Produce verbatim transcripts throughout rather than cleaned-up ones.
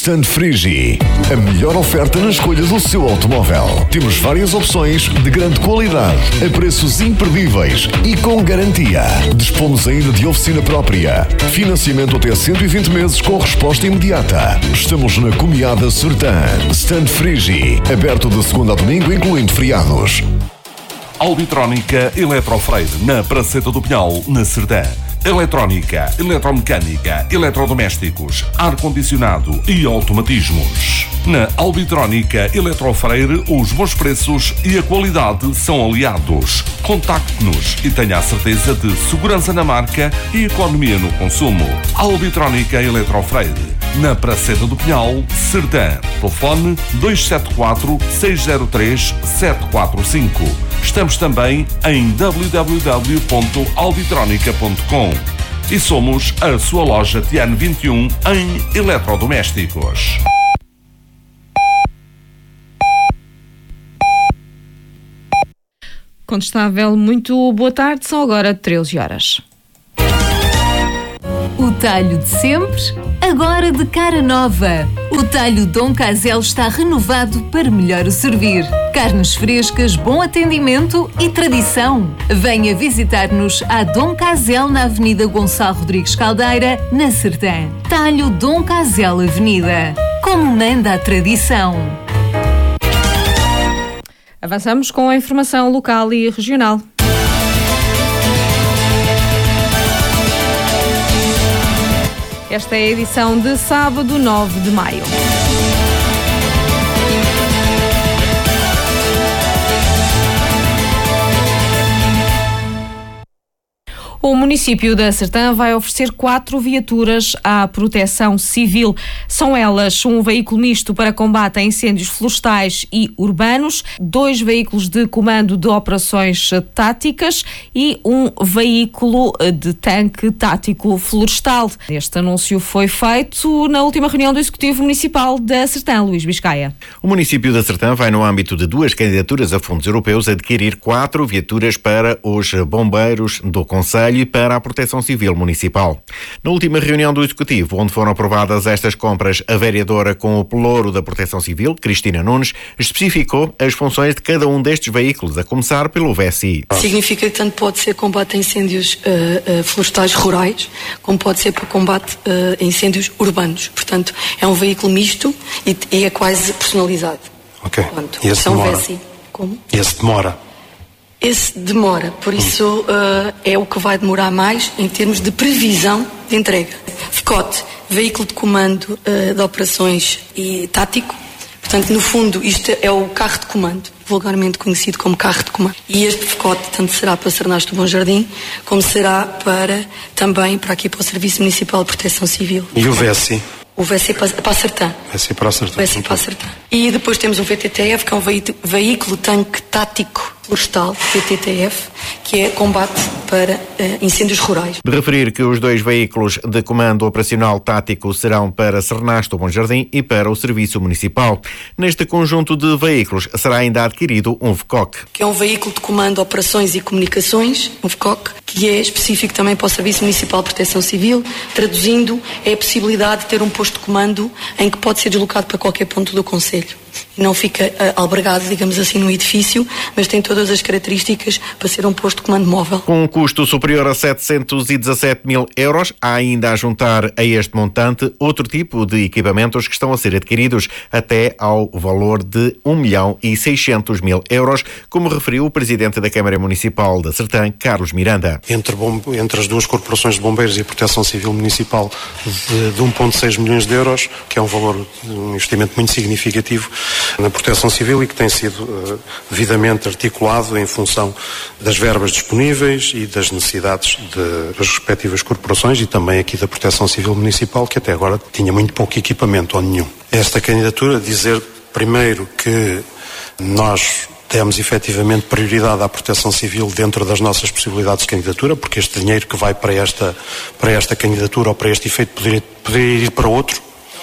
Stand Frigi, a melhor oferta na escolha do seu automóvel. Temos várias opções de grande qualidade, a preços imperdíveis e com garantia. Dispomos ainda de oficina própria. Financiamento até cento e vinte meses com resposta imediata. Estamos na Comiada Sertã. Stand Frigi, aberto de segunda a domingo, incluindo feriados. Albitrónica Eletrofreire, na Praceta do Pinhal, na Sertã. Eletrónica, eletromecânica, eletrodomésticos, ar-condicionado e automatismos. Na Albitrónica Eletrofreire, os bons preços e a qualidade são aliados. Contacte-nos e tenha a certeza de segurança na marca e economia no consumo. Albitrónica Eletrofreire, na Praceta do Pinhal, Sertã. Telefone dois sete quatro, seis zero três, sete quatro cinco. Estamos também em w w w ponto albitronica ponto com e somos a sua loja Tiano vinte e um em eletrodomésticos. Condestável, muito boa tarde, são agora treze horas. O talho de sempre, agora de cara nova. O talho Dom Casel está renovado para melhor o servir. Carnes frescas, bom atendimento e tradição. Venha visitar-nos à Dom Casel na Avenida Gonçalo Rodrigues Caldeira, na Sertã. Talho Dom Casel Avenida. Como manda a tradição. Avançamos com a informação local e regional. Esta é a edição de sábado, nove de maio. O município da Sertã vai oferecer quatro viaturas à Proteção Civil. São elas um veículo misto para combate a incêndios florestais e urbanos, dois veículos de comando de operações táticas e um veículo de tanque tático florestal. Este anúncio foi feito na última reunião do Executivo Municipal da Sertã, Luís Biscaia. O município da Sertã vai, no âmbito de duas candidaturas a fundos europeus, adquirir quatro viaturas para os bombeiros do Conselho e para a Proteção Civil Municipal. Na última reunião do Executivo, onde foram aprovadas estas compras, a vereadora com o pelouro da Proteção Civil, Cristina Nunes, especificou as funções de cada um destes veículos, a começar pelo V S I. Significa que tanto pode ser combate a incêndios uh, uh, florestais rurais, como pode ser para combate uh, a incêndios urbanos. Portanto, é um veículo misto e, e é quase personalizado. Ok. Portanto, e esse são demora? V S I. Como? E esse demora? Esse demora, por isso uh, é o que vai demorar mais em termos de previsão de entrega. F C O T, veículo de comando uh, de operações e tático. Portanto, no fundo, isto é o carro de comando, vulgarmente conhecido como carro de comando. E este F C O T tanto será para Sernares do Bom Jardim, como será para, também para aqui para o Serviço Municipal de Proteção Civil. E o V S I? O V S I para, para a Sertã. V S I para a Sertã. V S I para a Sertã. E depois temos o V T T F, que é um veículo tanque tático florestal, V T T F, que é combate para uh, incêndios rurais. De referir que os dois veículos de comando operacional tático serão para Sernares do Bom Jardim e para o Serviço Municipal. Neste conjunto de veículos será ainda adquirido um V C O C. Que é um veículo de comando operações e comunicações, um V C O C, que é específico também para o Serviço Municipal de Proteção Civil. Traduzindo, é a possibilidade de ter um posto de comando em que pode ser deslocado para qualquer ponto do concelho. E não fica uh, albergado, digamos assim, no edifício, mas tem todas as características para ser um posto de comando móvel. Com um custo superior a setecentos e dezassete mil euros, há ainda a juntar a este montante outro tipo de equipamentos que estão a ser adquiridos até ao valor de um milhão e seiscentos mil euros, como referiu o Presidente da Câmara Municipal da Sertã, Carlos Miranda. Entre, bom, entre as duas corporações de bombeiros e a Proteção Civil Municipal de, de um vírgula seis milhões de euros, que é um valor, um investimento muito significativo na Proteção Civil e que tem sido uh, devidamente articulado em função das verbas disponíveis e das necessidades de, das respectivas corporações e também aqui da Proteção Civil Municipal, que até agora tinha muito pouco equipamento ou nenhum. Esta candidatura, dizer primeiro que nós demos efetivamente prioridade à Proteção Civil dentro das nossas possibilidades de candidatura, porque este dinheiro que vai para esta, para esta candidatura ou para este efeito poderia, poderia ir para outro.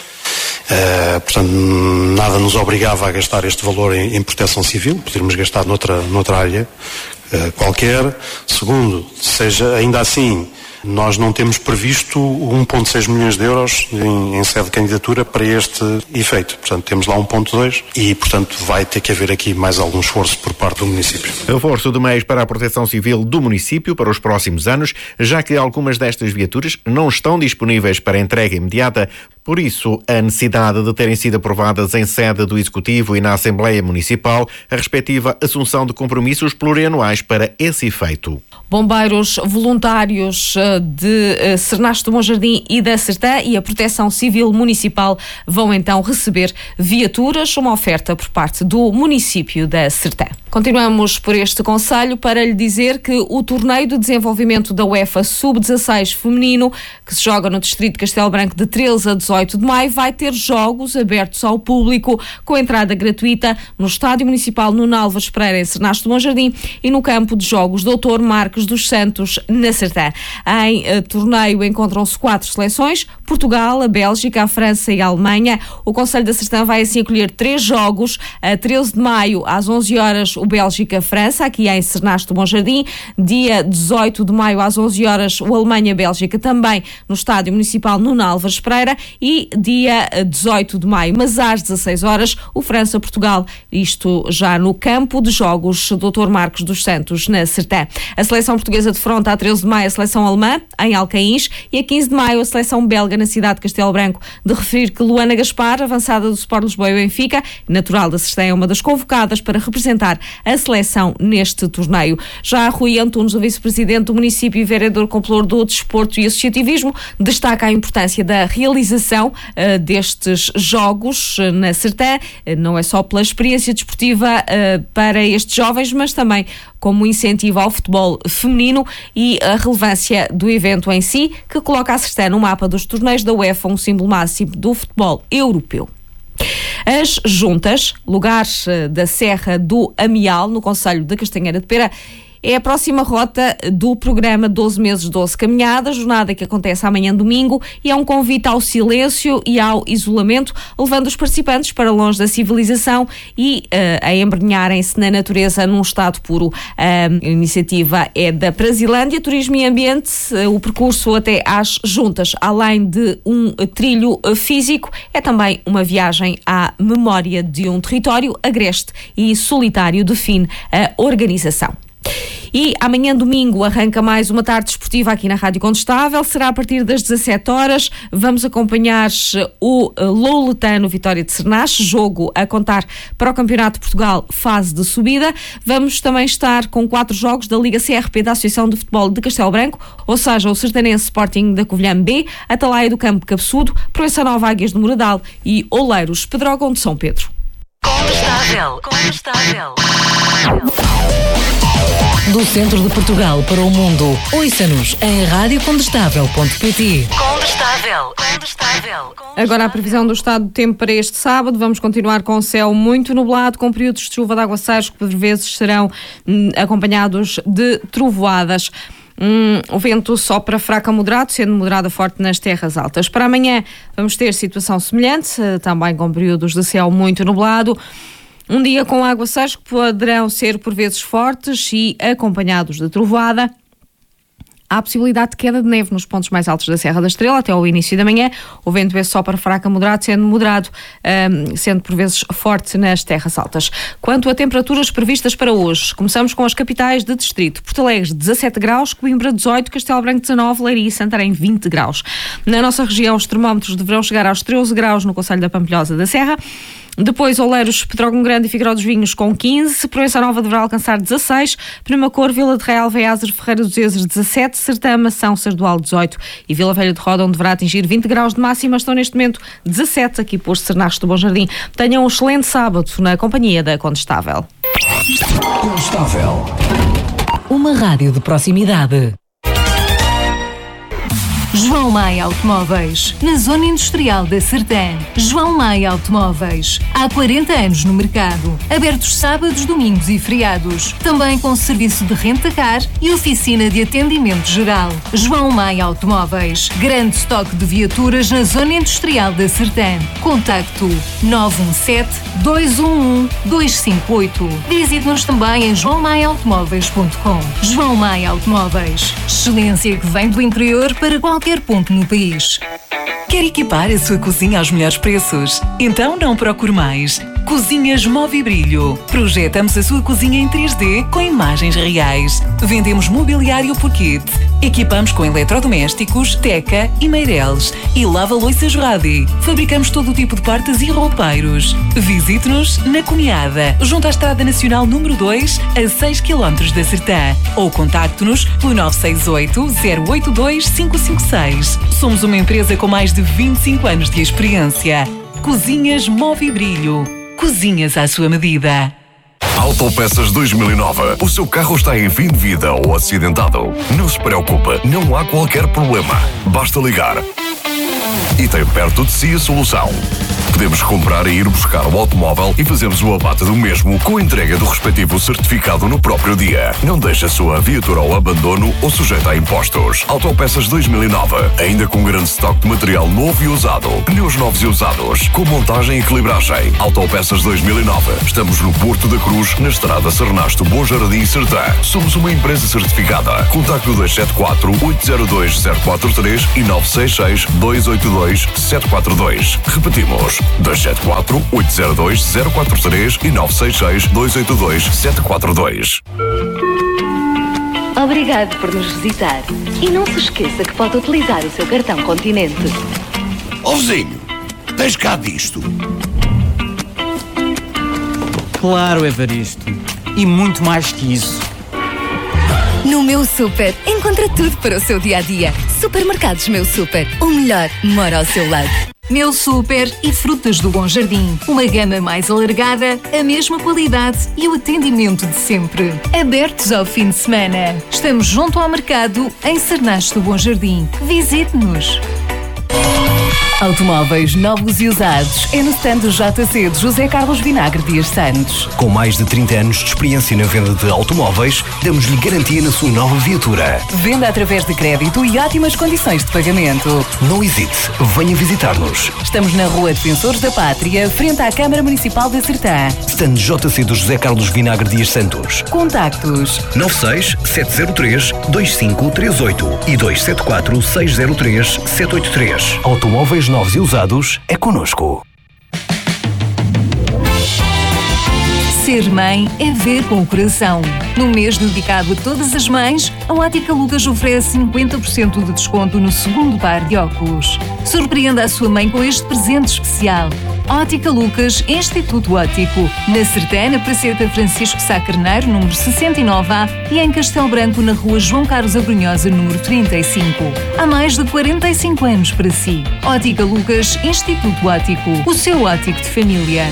Uh, portanto, nada nos obrigava a gastar este valor em, em proteção civil, poderíamos gastar noutra, noutra área uh, qualquer. Segundo, seja ainda assim Nós não temos previsto um vírgula seis milhões de euros em, em sede de candidatura para este efeito. Portanto, temos lá um vírgula dois e, portanto, vai ter que haver aqui mais algum esforço por parte do município. Reforço de meios para a proteção civil do município para os próximos anos, já que algumas destas viaturas não estão disponíveis para entrega imediata. Por isso, a necessidade de terem sido aprovadas em sede do Executivo e na Assembleia Municipal a respectiva assunção de compromissos plurianuais para esse efeito. Bombeiros voluntários de Cernache do Monjardim e da Sertã e a Proteção Civil Municipal vão então receber viaturas, uma oferta por parte do município da Sertã. Continuamos por este concelho para lhe dizer que o torneio de desenvolvimento da UEFA sub dezasseis feminino, que se joga no distrito de Castelo Branco de treze a dezoito de maio, vai ter jogos abertos ao público com entrada gratuita no Estádio Municipal Nuno Álvares Pereira em Cernache do Monjardim e no campo de jogos doutor Marcos dos Santos na Sertã. Em uh, torneio encontram-se quatro seleções: Portugal, a Bélgica, a França e a Alemanha. O Concelho da Sertã vai assim acolher três jogos. A treze de maio às onze horas o Bélgica-França, aqui em Cernache do Monjardim. Dia dezoito de maio às onze horas o Alemanha-Bélgica, também no Estádio Municipal Nuno Álvares Pereira. E dia dezoito de maio, mas às dezasseis horas, o França-Portugal, isto já no campo de jogos doutor Marcos dos Santos na Sertã. A seleção portuguesa defronta a treze de maio a seleção alemã em Alcaíns e a quinze de maio a seleção belga na cidade de Castelo Branco. De referir que Luana Gaspar, avançada do Sport Lisboa e Benfica, natural da Sertã, é uma das convocadas para representar a seleção neste torneio. Já Rui Antunes, o vice-presidente do município e vereador com pelour do desporto e associativismo, destaca a importância da realização uh, destes jogos uh, na Sertã, uh, não é só pela experiência desportiva uh, para estes jovens, mas também como incentivo ao futebol feminino e a relevância do evento em si, que coloca a Sertã no mapa dos torneios da UEFA, um símbolo máximo do futebol europeu. As Juntas, lugar da Serra do Amial, no concelho de Castanheira de Pera, é a próxima rota do programa doze meses, doze caminhadas, jornada que acontece amanhã domingo e é um convite ao silêncio e ao isolamento, levando os participantes para longe da civilização e uh, a embrenharem-se na natureza num estado puro. A iniciativa é da Brasilândia Turismo e Ambiente. O percurso até às Juntas, além de um trilho físico, é também uma viagem à memória de um território agreste e solitário, define a organização. E amanhã domingo arranca mais uma tarde esportiva aqui na Rádio Condestável. Será a partir das dezassete horas. Vamos acompanhar o Louletano Vitória de Cernache, jogo a contar para o Campeonato de Portugal, fase de subida. Vamos também estar com quatro jogos da Liga C R P da Associação de Futebol de Castelo Branco, ou seja, o Sertanense Sporting da Covilhã B, Atalaia do Campo Cabeçudo, Proença Nova Águias de Moradal e Oleiros Pedrógão de São Pedro. Condestável. Condestável. Do centro de Portugal para o mundo. Ouça-nos em rádio condestável ponto pt. Condestável. Condestável. Agora a previsão do estado do tempo para este sábado. Vamos continuar com o céu muito nublado, com períodos de chuva de aguaceiros que por vezes serão hum, acompanhados de trovoadas. Hum, o vento sopra fraco a moderado, sendo moderado a forte nas terras altas. Para amanhã vamos ter situação semelhante, também com períodos de céu muito nublado. Um dia com aguaceiros que poderão ser por vezes fortes e acompanhados de trovoada. Há a possibilidade de queda de neve nos pontos mais altos da Serra da Estrela até ao início da manhã. O vento é sopra fraco a moderado, sendo moderado, um, sendo por vezes forte nas terras altas. Quanto a temperaturas previstas para hoje, começamos com as capitais de distrito. Porto Alegre, dezassete graus, Coimbra, dezoito, Castelo Branco, dezanove, Leiria e Santarém, vinte graus. Na nossa região, os termómetros deverão chegar aos treze graus no concelho da Pampilhosa da Serra. Depois, Oleiros, Pedrógão Grande e Figueiró dos Vinhos com quinze, Proença Nova deverá alcançar dezasseis, Prima Cor, Vila de Real, Veiazer, Ferreira dos Ezes dezessete, Sertã, Mação, Sardual dezoito e Vila Velha de Rodão deverá atingir vinte graus de máxima. Estão neste momento dezassete aqui por Cernache do Bom Jardim. Tenham um excelente sábado na companhia da Condestável. Condestável. Uma rádio de proximidade. João Maia Automóveis, na Zona Industrial da Sertã. João Maia Automóveis, há quarenta anos no mercado. Abertos sábados, domingos e feriados. Também com serviço de renta-car e oficina de atendimento geral. João Maia Automóveis, grande estoque de viaturas na Zona Industrial da Sertã. Contacto nove um sete, dois um um, dois cinco oito. Visite-nos também em joão maia automóveis ponto com. João Maia Automóveis, excelência que vem do interior para qualquer ponto no país. Quer equipar a sua cozinha aos melhores preços? Então não procure mais. Cozinhas Movibrilho. Projetamos a sua cozinha em três D com imagens reais. Vendemos mobiliário por kit. Equipamos com eletrodomésticos, Teca e Meireles. E lava-louças Radi. Fabricamos todo o tipo de portas e roupeiros. Visite-nos na Cunhada, junto à Estrada Nacional número dois, a seis quilómetros da Sertã. Ou contacte-nos pelo nove seis oito, zero oito dois, cinco cinco seis. Somos uma empresa com mais de vinte e cinco anos de experiência. Cozinhas Movibrilho. Cozinhas à sua medida. Autopeças dois mil e nove. O seu carro está em fim de vida ou acidentado? Não se preocupe, não há qualquer problema. Basta ligar. E tem perto de si a solução. Podemos comprar e ir buscar o automóvel e fazemos o abate do mesmo com a entrega do respectivo certificado no próprio dia. Não deixe a sua viatura ao abandono ou sujeita a impostos. Autopeças dois mil e nove. Ainda com grande estoque de material novo e usado. Pneus novos e usados. Com montagem e equilibragem. Autopeças dois mil e nove. Estamos no Porto da Cruz, na estrada Sernasto Bom Jardim e Sertã. Somos uma empresa certificada. Contacte o dois sete quatro, oito zero dois, zero quatro três e nove seis seis, dois oito dois, sete quatro dois. Repetimos. dois sete quatro, oito zero dois, zero quatro três e nove seis seis, dois oito dois, sete quatro dois. Obrigado por nos visitar. E não se esqueça que pode utilizar o seu cartão Continente. Ó vizinho, tens cá disto? Claro, Evaristo. E muito mais que isso. No Meu Super, encontra tudo para o seu dia-a-dia. Supermercados Meu Super. O melhor mora ao seu lado. Meu Super e Frutas do Bom Jardim. Uma gama mais alargada, a mesma qualidade e o atendimento de sempre. Abertos ao fim de semana. Estamos junto ao mercado em Sernasto do Bom Jardim. Visite-nos. Automóveis novos e usados é no stand do J C de José Carlos Vinagre Dias Santos. Com mais de trinta anos de experiência na venda de automóveis, damos-lhe garantia na sua nova viatura. Venda através de crédito e ótimas condições de pagamento. Não hesite, venha visitar-nos. Estamos na Rua Defensores da Pátria, frente à Câmara Municipal da Sertã. Stand J C do José Carlos Vinagre Dias Santos. Contactos nove seis, sete zero três, dois cinco três oito e dois sete quatro, seis zero três, sete oito três. Automóveis novos e usados é connosco. Ser mãe é ver com o coração. No mês dedicado a todas as mães, a Ótica Lucas oferece cinquenta por cento de desconto no segundo par de óculos. Surpreenda a sua mãe com este presente especial. Ótica Lucas, Instituto Óptico. Na Sertã, na Praceta Francisco Sá Carneiro, número sessenta e nove A, e em Castelo Branco, na Rua João Carlos Abrunhosa, número trinta e cinco. Há mais de quarenta e cinco anos para si. Ótica Lucas, Instituto Óptico. O seu óptico de família.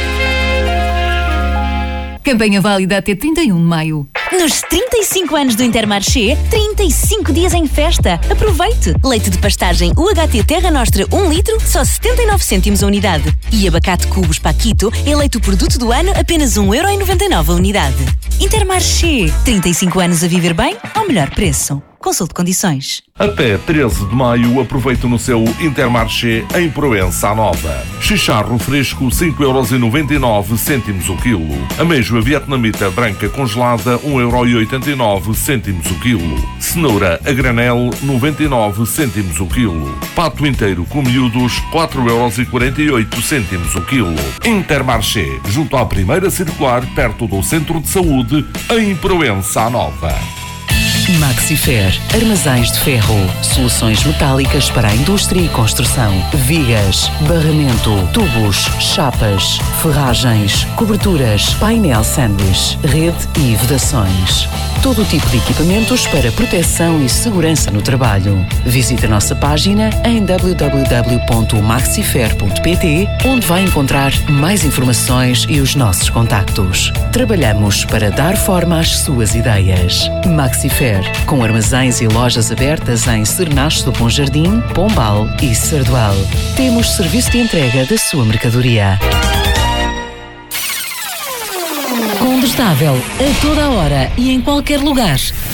Campanha válida até trinta e um de maio. Nos trinta e cinco anos do Intermarché, trinta e cinco dias em festa. Aproveite! Leite de pastagem U H T Terra Nostra um litro, só setenta e nove cêntimos a unidade. E abacate Cubos Paquito, eleito produto do ano, apenas um euro e noventa e nove a unidade. Intermarché, trinta e cinco anos a viver bem ao melhor preço. Consulte condições. Até treze de maio, aproveite no seu Intermarché em Proença Nova. Chicharro fresco, cinco euros e noventa e nove cêntimos o quilo. Ameijoa vietnamita branca congelada, um euro e oitenta e nove cêntimos o quilo. Cenoura a granel, noventa e nove cêntimos o quilo. Pato inteiro com miúdos, quatro euros e quarenta e oito cêntimos o quilo. Intermarché, junto à primeira circular, perto do Centro de Saúde, em Proença Nova. Maxifer, armazéns de ferro, soluções metálicas para a indústria e construção, vigas, barramento, tubos, chapas, ferragens, coberturas, painel sanduíche, rede e vedações. Todo o tipo de equipamentos para proteção e segurança no trabalho. Visite a nossa página em w w w ponto maxifer ponto p t, onde vai encontrar mais informações e os nossos contactos. Trabalhamos para dar forma às suas ideias. Maxifer, Fair, com armazéns e lojas abertas em Cernache do Bom Jardim, Pombal e Sardual. Temos serviço de entrega da sua mercadoria. Condestável, a toda a hora e em qualquer lugar.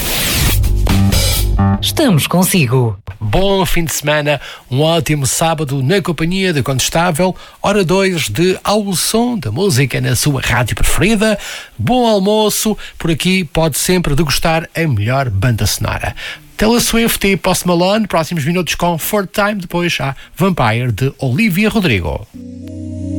Estamos consigo. Bom fim de semana, um ótimo sábado na companhia de Condestável, hora dois de Ao Som da Música na sua rádio preferida. Bom almoço, por aqui pode sempre degustar a melhor banda sonora. Taylor Swift e Post Malone, próximos minutos com Fourth Time, depois há Vampire de Olivia Rodrigo.